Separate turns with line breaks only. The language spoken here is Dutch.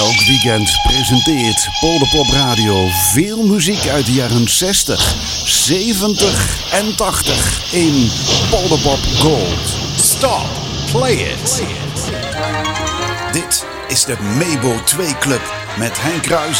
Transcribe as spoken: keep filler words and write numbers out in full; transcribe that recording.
Elk weekend presenteert Polderpop Radio veel muziek uit de jaren zestig, zeventig en tachtig in Polderpop Gold. Stop, play it. Dit is de Mabo twee Club met Henk Kruijs